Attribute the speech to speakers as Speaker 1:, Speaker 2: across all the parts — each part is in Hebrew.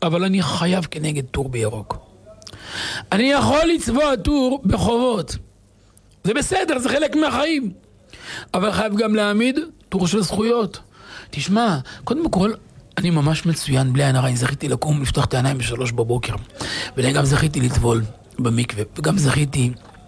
Speaker 1: אבל אני חייב כנגד טור בירוק. אני יכול לצבוע טור בחובות. זה בסדר, זה חלק מהחיים. אבל חייב גם להעמיד טור של זכויות. תשמע, קודם כל, אני ממש מצוין, בלי עין הרע, אני זכיתי לקום, לפתוח את העיניים ב3 בבוקר. ואני גם זכיתי לטבול במקווה, וגם זכיתי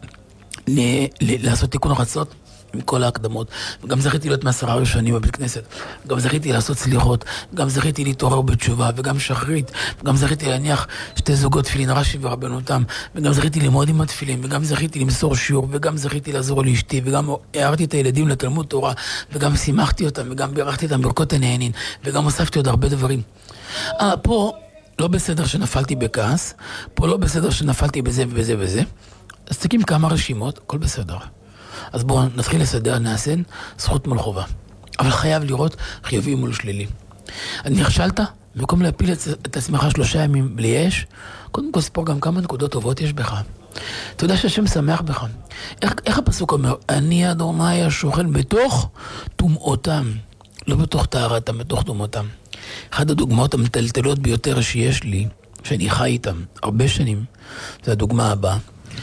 Speaker 1: לעשות תיקון חצות עם כל ההקדמות, וגם זכיתי להיות מ10 ראשונים בבית כנסת, גם זכיתי לעשות סליחות, גם זכיתי להתעורר בתשובה, וגם שחרית, וגם זכיתי להניח 2 זוגות תפילין, רש"י ורבנותם, וגם זכיתי ללמוד עם התפילין, וגם זכיתי למסור שיעור, וגם זכיתי לעזור לאשתי, וגם הערתי את הילדים לתלמוד תורה, וגם שימחתי אותם, וגם בירכתי אותם ברכות הנהנין, וגם הוספתי עוד הרבה דברים. פה לא בסדר שנפלתי בכעס, פה לא בסדר שנפלתי בזה ובזה וזה, אז תקים כמה רשימות, הכל בסדר. אז בואו נתחיל לסדר, נעשן, זכות מול חובה. אבל חייב לראות חיובי מול שלילי. אני נכשלת, במקום להפיל את עצמך 3 ימים בלי אש, קודם כל ספור גם כמה נקודות טובות יש בך. אתה יודע שהשם שמח בך. איך הפסוק אומר? אני אדוני השוכן בתוך טומאותם, לא בתוך טהרתם, בתוך טומאותם. אחת הדוגמאות המטלטלות ביותר שיש לי, שאני חי איתם הרבה שנים, זה הדוגמה הבאה.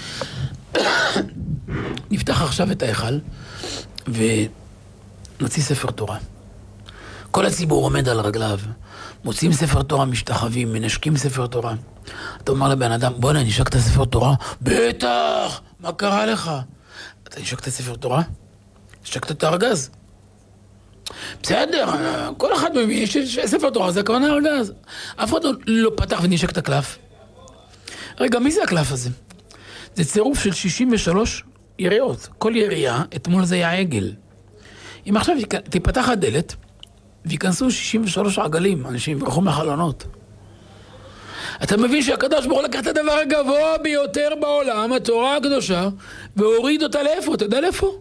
Speaker 1: נפתח עכשיו את ההיכל ונוציא ספר תורה. כל הציבור עומד על רגליו, מוציאים ספר תורה, משתחווים, מנשקים ספר תורה. אתה אומר לבן אדם, בוא נשק את הספר תורה? בטח! מה קרה לך? אתה נשק את הספר תורה? נשקת את הארגז. בסדר, כל אחד מבין שספר תורה זה הכוונה הארגז. אף אחד לא פתח ונשק את הקלף. רגע, מי זה הקלף הזה? זה צירוף של 63 יריות. כל ירייה, אתמול זה היה עגל. אם עכשיו תיפתח הדלת, ויכנסו 63 עגלים, אנשים יברחו מהחלונות. אתה מבין שהקדוש ברוך הוא לקח את הדבר הגבוה ביותר בעולם, התורה הקדושה, והוריד אותה לאיפה? אתה יודע לאיפה?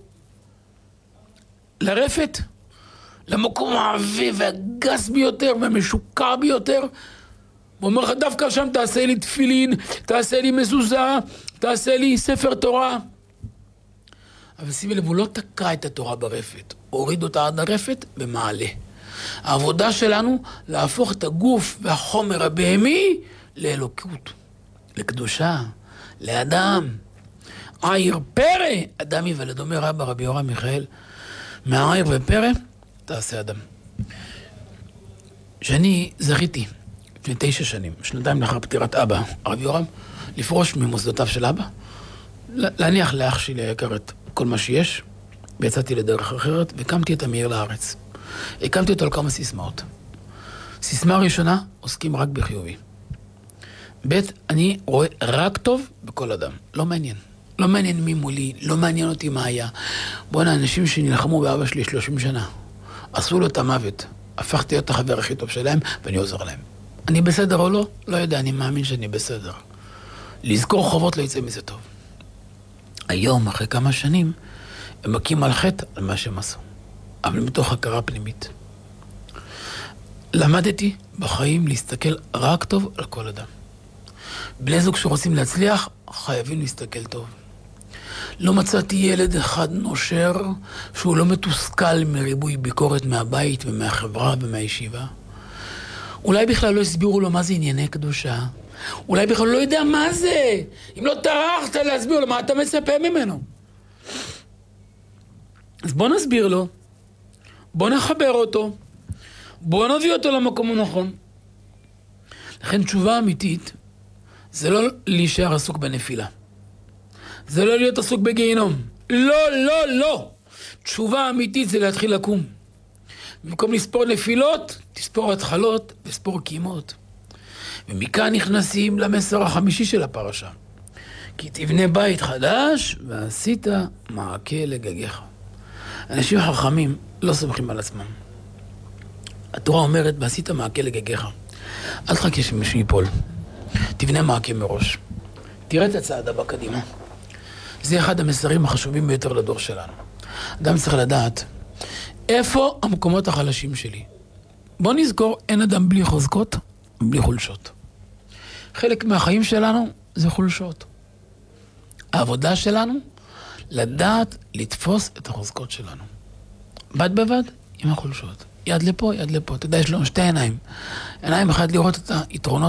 Speaker 1: לרפת. למקום העבי והגס ביותר והמשוקע ביותר. הוא אומר לך, דווקא שם תעשה לי תפילין, תעשה לי מזוזה, תעשה לי ספר תורה. אבל שימי לב, הוא לא תקע את התורה ברפת, הוריד אותה עד הרפת במעלה. העבודה שלנו להפוך את הגוף והחומר הבהמי לאלוקות, לקדושה, לאדם. עיר פרא, אדם יוולד, אומר רבי יורם מיכאל, מהעיר ופרא תעשה אדם. שאני זכיתי לפני 9 שנים, 2 לאחר פטירת אבא, רבי יורם, לפרוש ממוסדותיו של אבא, להניח לאח שלי היקר את כל מה שיש, ויצאתי לדרך אחרת, והקמתי את המאיר לארץ. הקמתי אותו על כמה סיסמאות. סיסמה ראשונה, עוסקים רק בחיובי. ב', אני רואה רק טוב בכל אדם. לא מעניין. לא מעניין מי מולי, לא מעניין אותי מה היה. בוא'נה, אנשים שנלחמו באבא שלי 30 שנה, עשו לו את המוות. הפכתי להיות החבר הכי טוב שלהם, ואני עוזר להם. אני בסדר או לא? לא יודע, אני מאמין שאני בסדר. לזכור חובות לא יצא מזה טוב. היום, אחרי כמה שנים, הם מכים על חטא על מה שהם עשו. אבל מתוך הכרה פנימית. למדתי בחיים להסתכל רק טוב על כל אדם. בני זוג שרוצים להצליח, חייבים להסתכל טוב. לא מצאתי ילד אחד נושר שהוא לא מתוסכל מריבוי ביקורת מהבית ומהחברה ומהישיבה. אולי בכלל לא הסבירו לו מה זה ענייני קדושה. אולי בכלל לא יודע מה זה. אם לא טרחת להסביר לו, מה אתה מצפה ממנו? אז בוא נסביר לו. בוא נחבר אותו. בוא נביא אותו למקום הנכון. לכן תשובה אמיתית, זה לא להישאר עסוק בנפילה. זה לא להיות עסוק בגיהינום. לא, לא, לא. תשובה אמיתית זה להתחיל לקום. במקום לספור נפילות, תספור התחלות וספור קימות. ומכאן נכנסים למסר החמישי של הפרשה. כי תבנה בית חדש ועשית מעקה לגגיך. אנשים חכמים לא סומכים על עצמם. התורה אומרת, ועשית מעקה לגגיך. אל תחכה שמישהו ייפול. תבנה מעקה מראש. תראה את הצעד הבא קדימה. זה אחד המסרים החשובים ביותר לדור שלנו. אדם צריך לדעת איפה המקומות החלשים שלי. בוא נזכור, אין אדם בלי חוזקות ובלי חולשות. חלק מהחיים שלנו זה חולשות. העבודה שלנו לדעת לתפוס את החוזקות שלנו. בד בבד עם החולשות. יד לפה, יד לפה. אתה יודע, יש לנו 2 עיניים. עיניים אחת לראות את היתרונות